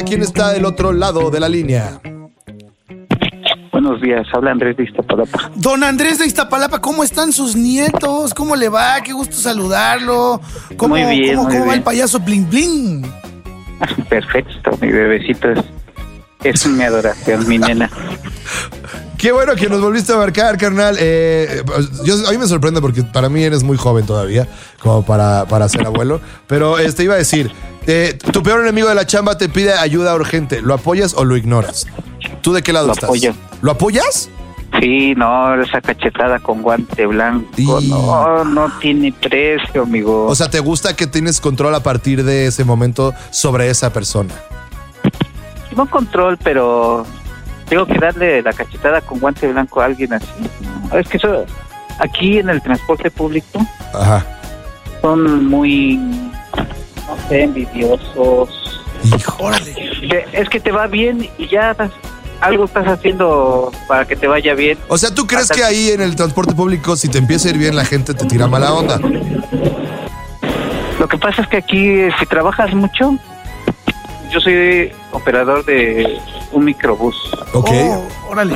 ¿Quién está del otro lado de la línea? Buenos días, habla Andrés de Iztapalapa. Don Andrés de Iztapalapa, ¿cómo están sus nietos? ¿Cómo le va? Qué gusto saludarlo. ¿Cómo, Muy bien, ¿cómo muy va bien. el payaso Bling Bling? Perfecto, mi bebecito es mi adoración, mi nena. Qué bueno que nos volviste a marcar, carnal. A mí me sorprende porque para mí eres muy joven todavía, como para ser abuelo. Pero iba a decir, tu peor enemigo de la chamba te pide ayuda urgente. ¿Lo apoyas o lo ignoras? ¿Tú de qué lado Lo estás? apoyo. ¿Lo apoyas? Sí, no, esa cachetada con guante blanco, no tiene precio, amigo. O sea, ¿te gusta que tienes control a partir de ese momento sobre esa persona? No control, pero tengo que darle la cachetada con guante blanco a alguien así. Es que eso, aquí en el transporte público, Ajá. son muy, no sé, envidiosos. Hijo. Órale. Es que te va bien y ya algo estás haciendo para que te vaya bien. O sea, ¿tú crees Hasta que ahí en el transporte público, si te empieza a ir bien, la gente te tira mala onda? Lo que pasa es que aquí, si trabajas mucho, yo soy operador de un microbús. Ok. Oh, órale.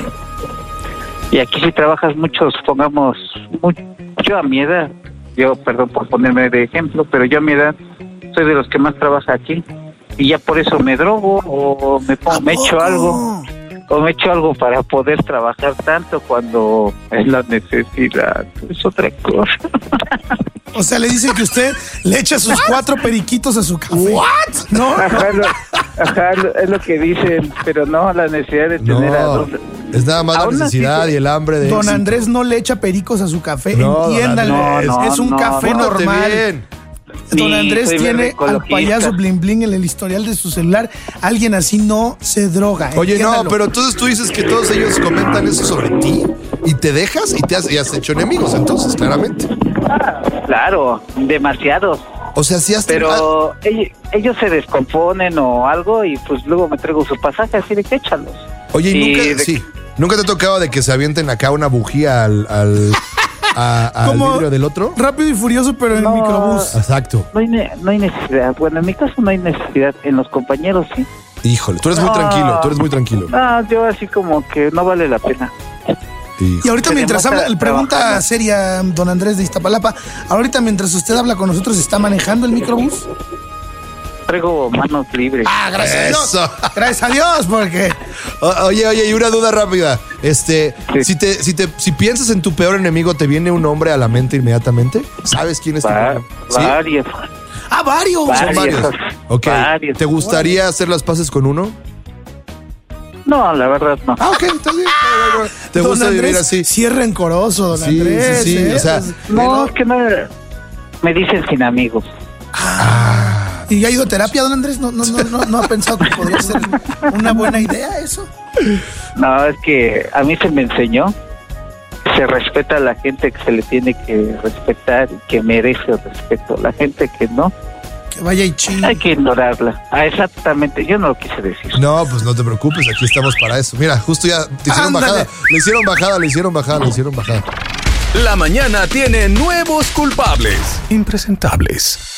Y aquí si trabajas mucho, supongamos, yo a mi edad, perdón por ponerme de ejemplo, pero yo a mi edad soy de los que más trabaja aquí. Y ya por eso me drogo o me echo algo. O me echo algo para poder trabajar tanto cuando es la necesidad. Es otra cosa. O sea, le dicen que usted le echa sus 4 periquitos a su café. ¿What? ¿No? Ajá, es lo que dicen, pero no la necesidad de tener a dos. Es nada más la Aún así, necesidad y el hambre de Don éxito. Andrés no le echa pericos a su café. No, Entiéndale. don Andrés. Es un No, café no, Pórtate normal. bien. Don Sí, Andrés soy tiene verde al ecologista. payaso Bling Bling en el historial de su celular. Alguien así no se droga. Oye, no, entiéndalo. pero entonces tú dices que todos ellos comentan eso sobre ti y te dejas y has hecho enemigos, entonces, claramente. Claro, demasiados. O sea, si has Pero ellos se descomponen o algo y pues luego me traigo su pasaje, así de que échalos. Oye, ¿y Y nunca te ha tocado de que se avienten acá una bujía al Como vidrio del otro? Rápido y Furioso, pero en No. microbús. Exacto. No hay necesidad. Bueno, en mi caso no hay necesidad. En los compañeros sí. Híjole, tú eres muy tranquilo. No, yo así como que no vale la pena. Y ahorita Se mientras demuestra habla, pregunta trabajando. seria, don Andrés de Iztapalapa, ahorita mientras usted habla con nosotros, ¿está manejando el microbús? Traigo manos libres. Ah, gracias a Dios. Eso. Gracias a Dios, porque... Oye, y una duda rápida. Si piensas en tu peor enemigo, ¿te viene un nombre a la mente inmediatamente? ¿Sabes quién es tu peor? ¿Sí? Varios. ¡Ah, varios! Son varios. Ok. Varios. ¿Te gustaría hacer las paces con uno? No, la verdad no. Ah, ok, está bien. ¿Te Don gusta Andrés vivir así? Sí es rencoroso, don Sí, Andrés. sí, o sea, No, es que no. Me dicen sin amigos. ¿Y ya ha ido a terapia, don Andrés? ¿No ha pensado que podría ser una buena idea eso? No, es que a mí se me enseñó que se respeta a la gente que se le tiene que respetar y que merece el respeto. La gente que no, Que vaya y chingue. hay que ignorarla. Exactamente, yo no lo quise decir. No, pues no te preocupes, aquí estamos para eso. Mira, justo ya te hicieron Ándale. bajada. Le hicieron bajada. La mañana tiene nuevos culpables. Impresentables.